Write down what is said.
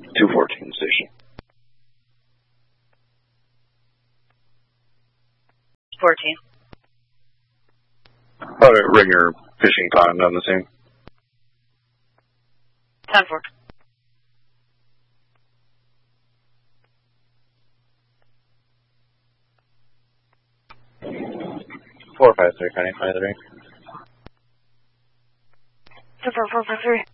214 station. 14. Ringer fishing time done the same. 10-4. Four 5-3, County 5-3. 10-4, 4-5-3.